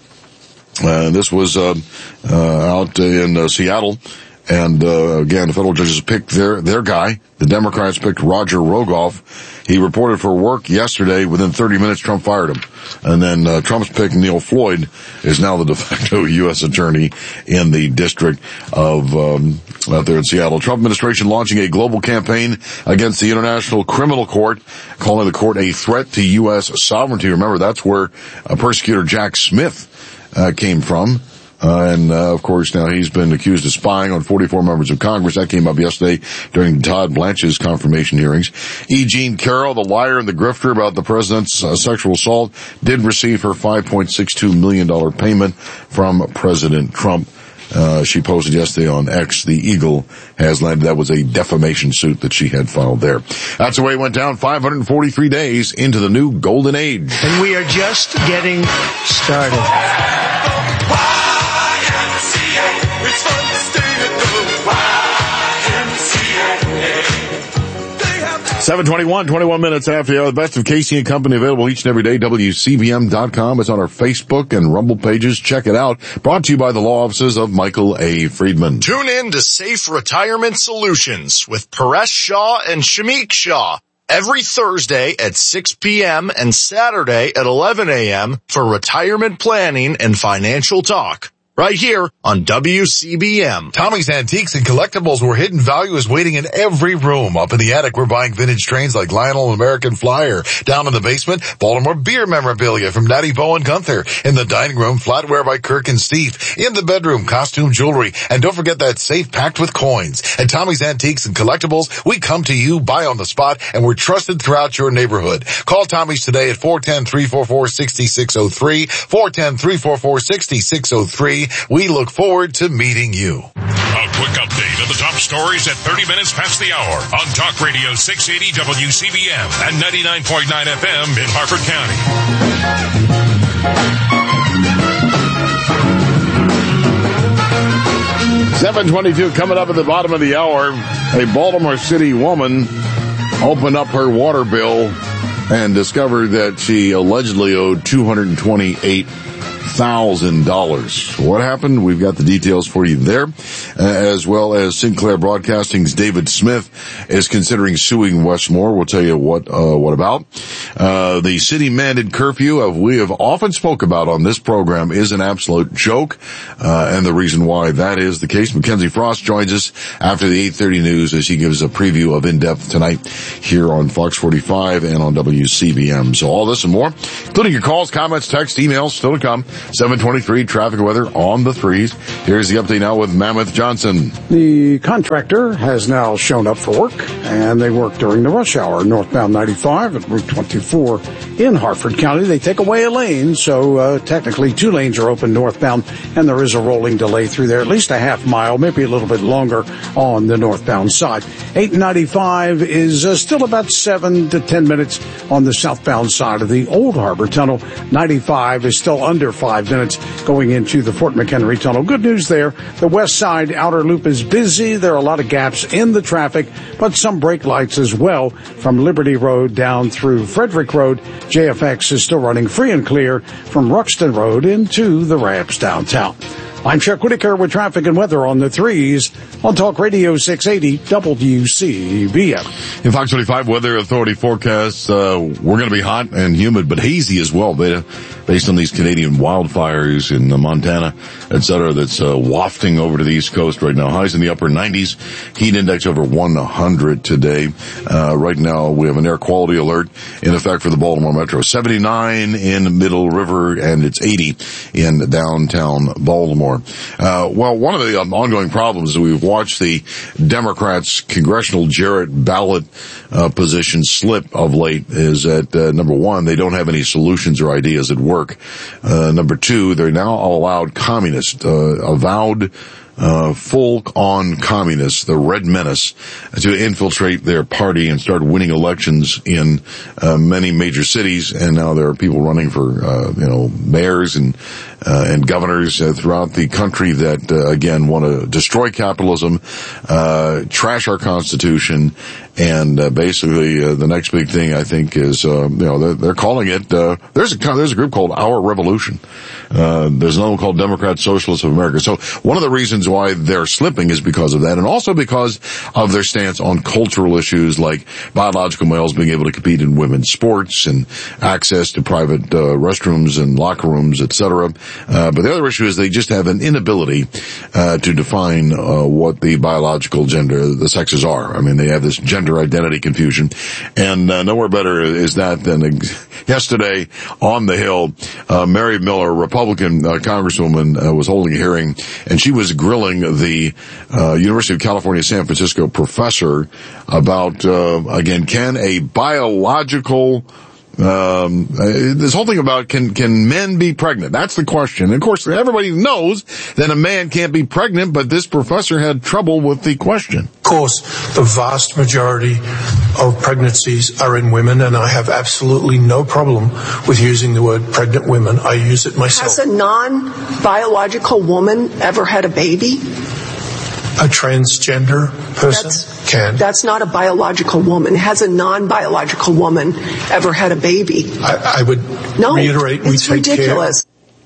Uh, this was uh, uh, out in uh, Seattle. And, uh, again, the federal judges picked their, their guy. The Democrats picked Roger Rogoff. He reported for work yesterday. Within thirty minutes, Trump fired him. And then, uh, Trump's pick, Neil Floyd, is now the de facto U S attorney in the district of, um, out there in Seattle. Trump administration launching a global campaign against the International Criminal Court, calling the court a threat to U S sovereignty. Remember, that's where uh, persecutor Jack Smith, uh, came from. Uh, and, uh, of course, now he's been accused of spying on forty-four members of Congress. That came up yesterday during Todd Blanche's confirmation hearings. E. Jean Carroll, the liar and the grifter about the president's uh, sexual assault, did receive her five point six two million dollars payment from President Trump. Uh, she posted yesterday on X, the Eagle has landed. That was a defamation suit that she had filed there. That's the way it went down. five hundred forty-three days into the new golden age. And we are just getting started. seven twenty-one, twenty-one minutes after the hour. The best of Casey and Company available each and every day. W C B M dot com. It's on our Facebook and Rumble pages. Check it out. Brought to you by the law offices of Michael A. Friedman. Tune in to Safe Retirement Solutions with Paresh Shah and Shamik Shah every Thursday at six p.m. and Saturday at eleven a.m. for retirement planning and financial talk. Right here on W C B M. Tommy's Antiques and Collectibles, where hidden value is waiting in every room. Up in the attic, we're buying vintage trains like Lionel and American Flyer. Down in the basement, Baltimore beer memorabilia from Natty Bo and Gunther. In the dining room, flatware by Kirk and Steve. In the bedroom, costume jewelry. And don't forget that safe packed with coins. At Tommy's Antiques and Collectibles, we come to you, buy on the spot, and we're trusted throughout your neighborhood. Call Tommy's today at four one zero, three four four, six six zero three, four one zero, three four four, six six zero three. We look forward to meeting you. A quick update of the top stories at thirty minutes past the hour on Talk Radio six eighty W C B M and ninety-nine point nine F M in Harford County. seven twenty-two coming up at the bottom of the hour. A Baltimore City woman opened up her water bill and discovered that she allegedly owed two hundred twenty-eight thousand dollars. What happened? We've got the details for you there, uh, as well as Sinclair Broadcasting's David Smith is considering suing Westmore. We'll tell you what uh, what about. Uh, the city mandated curfew, of we have often spoke about on this program, is an absolute joke, uh, and the reason why that is the case. Mackenzie Frost joins us after the eight thirty news as he gives a preview of In Depth tonight here on Fox forty-five and on W C B M. So all this and more, including your calls, comments, texts, emails, still to come. seven twenty-three traffic weather on the threes. Here's the update now with Mammoth Johnson. The contractor has now shown up for work, and they work during the rush hour. Northbound ninety-five at Route twenty-four in Harford County. They take away a lane, so uh, technically two lanes are open northbound, and there is a rolling delay through there, at least a half mile, maybe a little bit longer on the northbound side. eight ninety-five is uh, still about seven to ten minutes on the southbound side of the Old Harbor Tunnel. ninety-five is still under five minutes going into the Fort McHenry Tunnel. Good news there. The west side outer loop is busy. There are a lot of gaps in the traffic, but some brake lights as well from Liberty Road down through Frederick Road. J F X is still running free and clear from Ruxton Road into the ramps downtown. I'm Chuck Whitaker with traffic and weather on the threes on Talk Radio six eighty W C B M. In Fox twenty-five Weather Authority forecasts, uh, we're going to be hot and humid, but hazy as well, beta, based on these Canadian wildfires in uh, Montana, et cetera, that's uh, wafting over to the East Coast right now. Highs in the upper nineties, heat index over one hundred today. Uh, right now, we have an air quality alert in effect for the Baltimore Metro. seventy-nine in Middle River, and it's eighty in downtown Baltimore. Uh, well, one of the um, ongoing problems is we've watched the Democrats' congressional Jarrett ballot uh, position slip of late is that, uh, number one, they don't have any solutions or ideas at work. Uh, number two, they're now allowed communists, uh, avowed Uh, full-on communists, the Red Menace, to infiltrate their party and start winning elections in uh, many major cities. And now there are people running for, uh, you know, mayors and uh, and governors uh, throughout the country that, uh, again, want to destroy capitalism, uh, trash our Constitution, and uh, basically uh, the next big thing I think is, uh, you know, they're, they're calling it. Uh, there's a there's a group called Our Revolution. Uh, there's another one called Democrat Socialists of America. So one of the reasons why they're slipping is because of that, and also because of their stance on cultural issues like biological males being able to compete in women's sports and access to private uh, restrooms and locker rooms, et cetera. Uh, but the other issue is they just have an inability uh, to define uh, what the biological gender, the sexes are. I mean, they have this gender identity confusion, and uh, nowhere better is that than yesterday on the Hill. Uh, Mary Miller, Republican uh, Congresswoman, uh, was holding a hearing, and she was grilling the uh, University of California, San Francisco professor about, uh, again, can a biological Um, this whole thing about can can men be pregnant? That's the question. And of course, everybody knows that a man can't be pregnant, but this professor had trouble with the question. Of course, the vast majority of pregnancies are in women, and I have absolutely no problem with using the word pregnant women. I use it myself. Has a non-biological woman ever had a baby? A transgender person that's, can. That's not a biological woman. Has a non-biological woman ever had a baby? I, I would no, reiterate, we it's take ridiculous.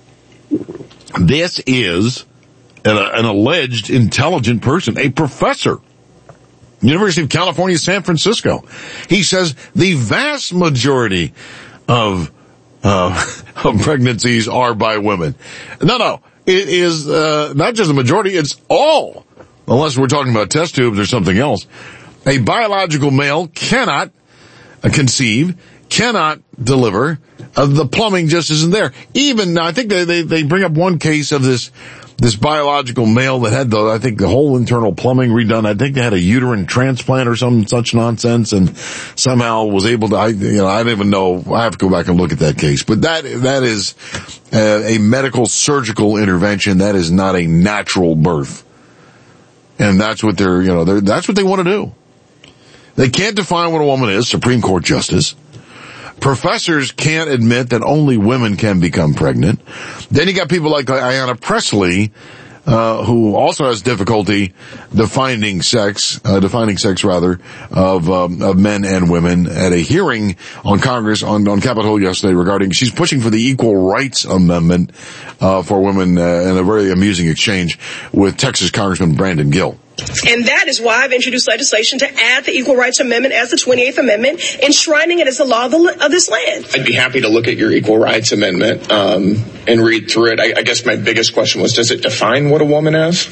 Care. This is an, an alleged intelligent person, a professor. University of California, San Francisco. He says the vast majority of, uh, of pregnancies are by women. No, no, it is, uh, not just the majority, it's all, unless we're talking about test tubes or something else. A biological male cannot uh, conceive, cannot deliver. Uh, the plumbing just isn't there. Even, I think they, they, they bring up one case of this, this biological male that had the, I think the whole internal plumbing redone. I think they had a uterine transplant or some such nonsense and somehow was able to, I, you know, I don't even know. I have to go back and look at that case, but that, that is a, a medical surgical intervention. That is not a natural birth. And that's what they're, you know, they're, that's what they want to do. They can't define what a woman is, Supreme Court Justice. Professors can't admit that only women can become pregnant. Then you got people like Ayanna Pressley, uh, who also has difficulty defining sex, uh, defining sex rather, of, um, of men and women at a hearing on Congress on, on Capitol Hill yesterday regarding, she's pushing for the Equal Rights Amendment, uh, for women, uh, in a very amusing exchange with Texas Congressman Brandon Gill. And that is why I've introduced legislation to add the Equal Rights Amendment as the twenty-eighth Amendment, enshrining it as the law of, the, of this land. I'd be happy to look at your Equal Rights Amendment um, and read through it. I, I guess my biggest question was, does it define what a woman is?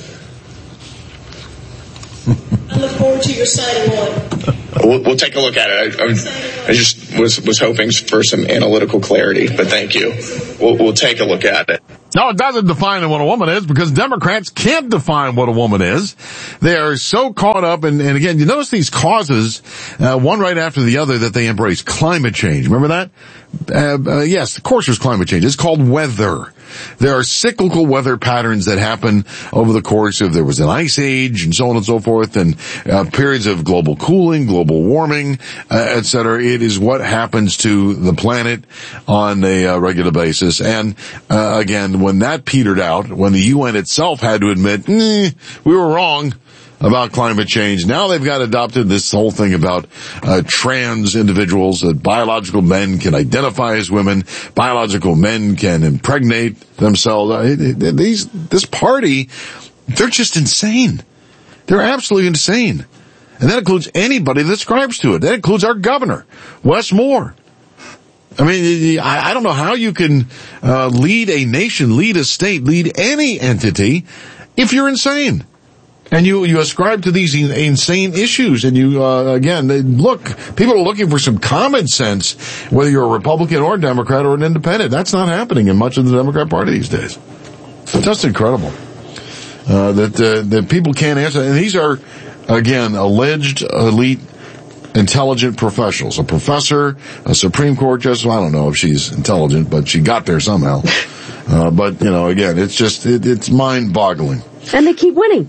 I look forward to your signing on. We'll, we'll take a look at it. I, I, I just was, was hoping for some analytical clarity, but thank you. We'll, we'll take a look at it. No, it doesn't define what a woman is because Democrats can't define what a woman is. They are so caught up, and, and again, you notice these causes, uh, one right after the other, that they embrace. Climate change. Remember that? Uh, uh, yes, of course there's climate change. It's called weather. There are cyclical weather patterns that happen over the course of, there was an ice age and so on and so forth, and uh, periods of global cooling, global warming, uh, et cetera. It is what happens to the planet on a uh, regular basis. And uh, again, when that petered out, when the U N itself had to admit, eh, we were wrong about climate change. Now they've got adopted this whole thing about uh, trans individuals, that biological men can identify as women, biological men can impregnate themselves. Uh, it, it, these, this party, they're just insane. They're absolutely insane. And that includes anybody that ascribes to it. That includes our governor, Wes Moore. I mean, I don't know how you can uh, lead a nation, lead a state, lead any entity if you're insane. And you, you ascribe to these insane issues, and you, uh, again, look, people are looking for some common sense, whether you're a Republican or a Democrat or an independent. That's not happening in much of the Democrat Party these days. It's just incredible, uh, that, uh, that people can't answer. And these are, again, alleged elite intelligent professionals. A professor, a Supreme Court justice. I don't know if she's intelligent, but she got there somehow. Uh, but, you know, again, it's just, it, it's mind-boggling. And they keep winning.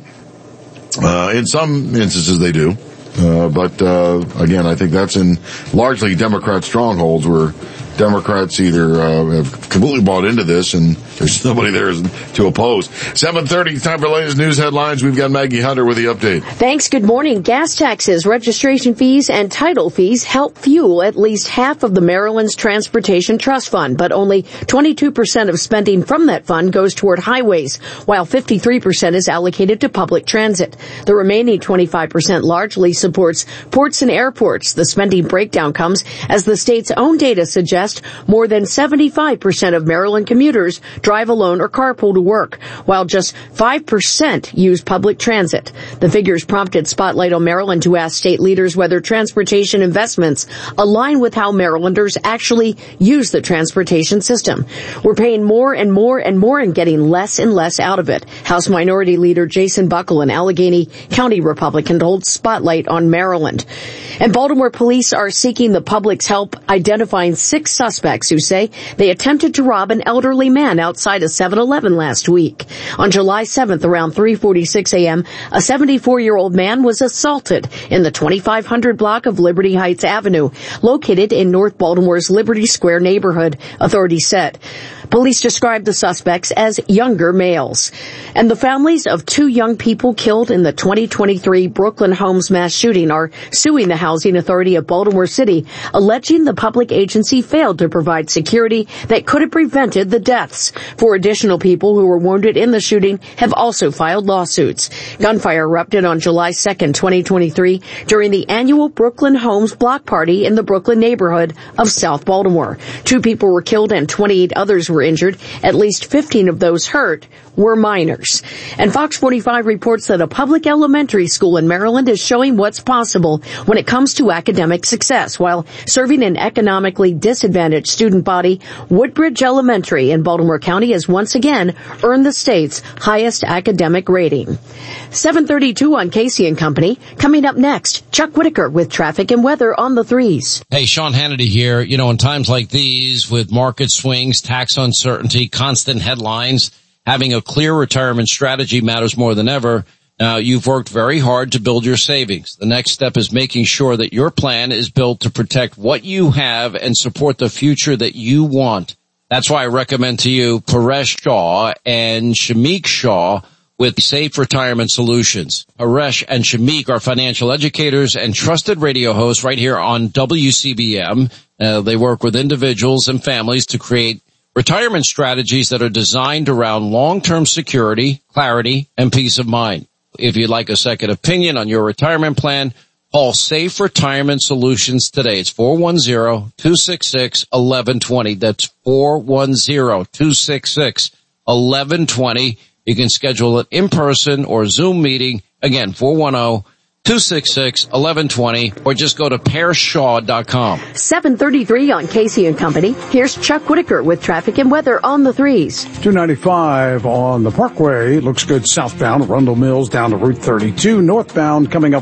Uh, in some instances they do. Uh, but, uh, again, I think that's in largely Democrat strongholds where Democrats either, uh, have completely bought into this and there's nobody there to oppose. seven thirty, time for latest news headlines. We've got Maggie Hunter with the update. Thanks. Good morning. Gas taxes, registration fees, and title fees help fuel at least half of the Maryland's Transportation Trust Fund, but only twenty-two percent of spending from that fund goes toward highways, while fifty-three percent is allocated to public transit. The remaining twenty-five percent largely supports ports and airports. The spending breakdown comes as the state's own data suggests more than seventy-five percent of Maryland commuters drive alone or carpool to work, while just five percent use public transit. The figures prompted Spotlight on Maryland to ask state leaders whether transportation investments align with how Marylanders actually use the transportation system. We're paying more and more and more and getting less and less out of it. House Minority Leader Jason Buckle, an Allegheny County Republican, told Spotlight on Maryland. And Baltimore police are seeking the public's help identifying six suspects who say they attempted to rob an elderly man outside a seven eleven last week. On July seventh, around three forty-six a.m., a seventy-four-year-old man was assaulted in the twenty-five hundred block of Liberty Heights Avenue, located in North Baltimore's Liberty Square neighborhood, authorities said. Police described the suspects as younger males. And the families of two young people killed in the twenty twenty-three Brooklyn Homes mass shooting are suing the Housing Authority of Baltimore City, alleging the public agency failed to provide security that could have prevented the deaths. Four additional people who were wounded in the shooting have also filed lawsuits. Gunfire erupted on July second, twenty twenty-three, during the annual Brooklyn Homes block party in the Brooklyn neighborhood of South Baltimore. Two people were killed and twenty-eight others were injured. At least fifteen of those hurt were minors. And Fox forty-five reports that a public elementary school in Maryland is showing what's possible when it comes to academic success. While serving an economically disadvantaged student body, Woodbridge Elementary in Baltimore County has once again earned the state's highest academic rating. seven thirty-two on Casey and Company. Coming up next, Chuck Whitaker with traffic and weather on the threes. Hey, Sean Hannity here. You know, in times like these, with market swings, tax uncertainty, constant headlines, having a clear retirement strategy matters more than ever. Now, you've worked very hard to build your savings. The next step is making sure that your plan is built to protect what you have and support the future that you want. That's why I recommend to you Paresh Shah and Shamik Shah with Safe Retirement Solutions. Paresh and Shamik are financial educators and trusted radio hosts right here on W C B M. Uh, they work with individuals and families to create retirement strategies that are designed around long-term security, clarity, and peace of mind. If you'd like a second opinion on your retirement plan, call Safe Retirement Solutions today. It's four one zero, two six six, one one two zero. That's four one zero, two six six, one one two zero. You can schedule an in-person or Zoom meeting. Again, four one zero, two six six, one one two zero, or just go to paresh shaw dot com. seven thirty-three on Casey and Company. Here's Chuck Whitaker with traffic and weather on the threes. two ninety-five on the Parkway. Looks good southbound. Rundle Mills down to Route thirty-two. Northbound coming up